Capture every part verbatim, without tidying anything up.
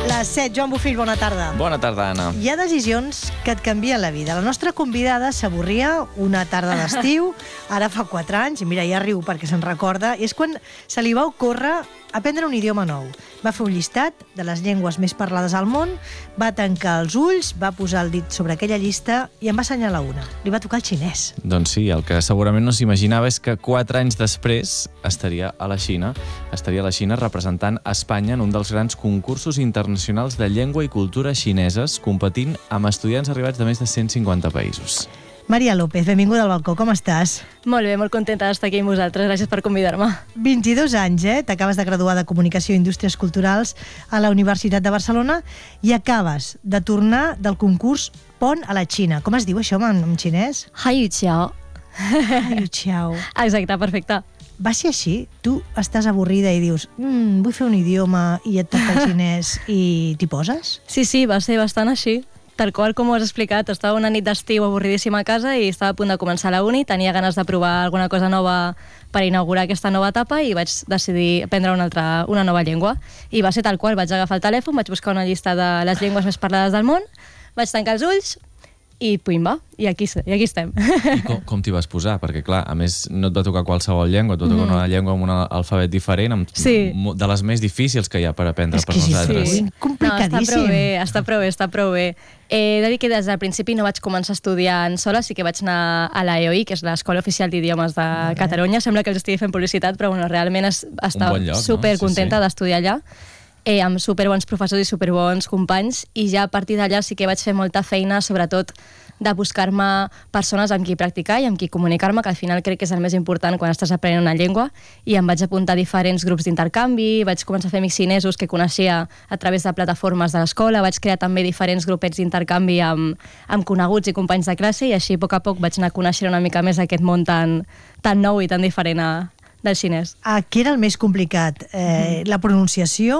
les set. Joan Bofill, bona tarda. Bona tarda, Anna. Hi ha decisions que et canvien la vida. La nostra convidada s'avorria una tarda d'estiu, ara fa quatre anys, i mira, ja riu perquè se'n recorda, i és quan se li va ocórrer aprendre un idioma nou. Va fer un llistat de les llengües més parlades al món, va tancar els ulls, va posar el dit sobre aquella llista i en va assenyalar una. Li va tocar el xinès. Doncs sí, el que segurament no s'imaginava és que quatre anys després estaria a la Xina, estaria a la Xina representant Espanya en un dels grans concursos internacionals de llengua i cultura xineses, competint amb estudiants arribats de més de cent cinquanta països. Maria López, benvinguda al balcó, com estàs? Molt bé, molt contenta d'estar aquí amb vosaltres, gràcies per convidar-me. vint-i-dos anys, eh? T'acabes de graduar de Comunicació i Indústries Culturals a la Universitat de Barcelona i acabes de tornar del concurs Pont a la Xina. Com es diu això en, en xinès? Hai xiao. Hai xiao. Exacte, perfecte. Va ser així? Tu estàs avorrida i dius mm, vull fer un idioma i et toca el xinès i t'hi poses? Sí, sí, va ser bastant així. Tal qual com ho has explicat, estava una nit d'estiu avorridíssima a casa i estava a punt de començar la uni, tenia ganes de provar alguna cosa nova per inaugurar aquesta nova etapa i vaig decidir aprendre una, altra, una nova llengua. I va ser tal qual, vaig agafar el telèfon, vaig buscar una llista de les llengües més parlades del món, vaig tancar els ulls i puimba, i aquí, i aquí estem. I com, com t'hi vas posar? Perquè, clar, a més, no et va tocar qualsevol llengua, et va tocar mm. una llengua amb un alfabet diferent, amb, sí. de les més difícils que hi ha per aprendre és per nosaltres. Sí, complicadíssim. No, està prou bé, està prou bé, està prou bé. He de dir que des del principi no vaig començar estudiant sola, sí que vaig anar a l'A E O I, que és l'Escola Oficial d'Idiomes de mm. Catalunya. Sembla que els estigui fent publicitat, però bueno, realment es, estava lloc, supercontenta no? sí, sí. d'estudiar allà. Eh, amb superbons professors i superbons companys, i ja a partir d'allà sí que vaig fer molta feina, sobretot de buscar-me persones amb qui practicar i amb qui comunicar-me, que al final crec que és el més important quan estàs aprenent una llengua, i em vaig apuntar a diferents grups d'intercanvi, vaig començar a fer amics xinesos que coneixia a través de plataformes de l'escola, vaig crear també diferents grupets d'intercanvi amb, amb coneguts i companys de classe, i així a poc a poc vaig anar a conèixer una mica més aquest món tan, tan nou i tan diferent a, del xinès. Ah, què era el més complicat? Eh, mm. La pronunciació,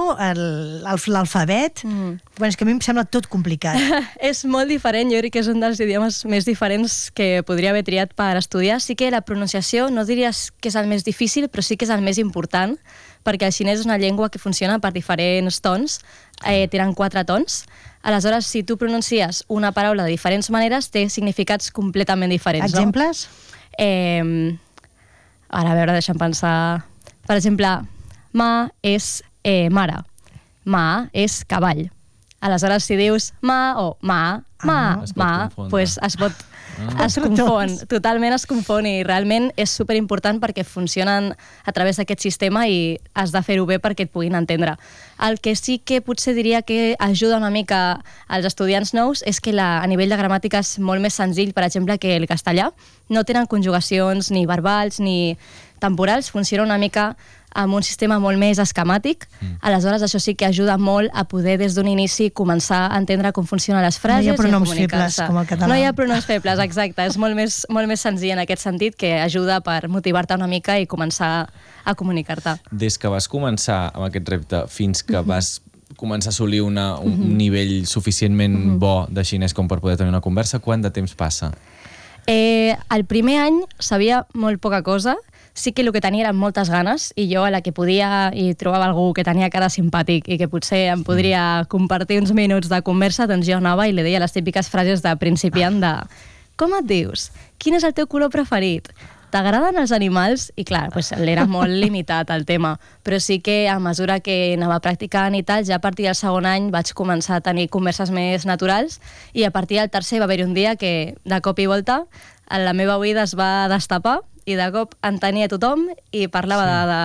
l'alfabet? Mm. Bueno, és que a mi em sembla tot complicat. És molt diferent, jo crec que és un dels idiomes més diferents que podria haver triat per estudiar. Sí que la pronunciació no diries que és el més difícil, però sí que és el més important, perquè el xinès és una llengua que funciona per diferents tons, eh, tenen quatre tons. Aleshores, si tu pronuncies una paraula de diferents maneres, té significats completament diferents. Exemples? No? Eh... Ara, a veure, deixa'm pensar... Per exemple, ma és eh, mare, ma és cavall. Aleshores, si dius ma o ma, ma, ah, ma, pues es pot... Ah. Es confon, totalment es confon, i realment és superimportant perquè funcionen a través d'aquest sistema i has de fer-ho bé perquè et puguin entendre. El que sí que potser diria que ajuda una mica als estudiants nous és que la, a nivell de gramàtica és molt més senzill, per exemple, que el castellà. No tenen conjugacions ni verbals ni temporals, funciona una mica amb un sistema molt més esquemàtic. Mm. Aleshores, això sí que ajuda molt a poder des d'un inici començar a entendre com funcionen les frases. No hi ha pronoms febles, com el català. No hi ha pronoms febles, exacte. És molt més, molt més senzill en aquest sentit, que ajuda per motivar-te una mica i començar a comunicar-te. Des que vas començar amb aquest repte fins que vas començar a assolir una, un mm-hmm. nivell suficientment mm-hmm. bo de xinès com per poder tenir una conversa, quant de temps passa? Eh, el primer any sabia molt poca cosa. Sí que el que tenia eren moltes ganes, i jo a la que podia i trobava algú que tenia cara simpàtic i que potser em podria compartir uns minuts de conversa, doncs jo anava i li deia les típiques frases de principiant de com et dius? Quin és el teu color preferit? T'agraden els animals? I clar, pues, l'era molt limitat el tema, però sí que a mesura que anava practicant i tal, ja a partir del segon any vaig començar a tenir converses més naturals, i a partir del tercer va haver un dia que de cop i volta la meva oïda es va destapar i de cop entenia tothom i parlava sí. de, de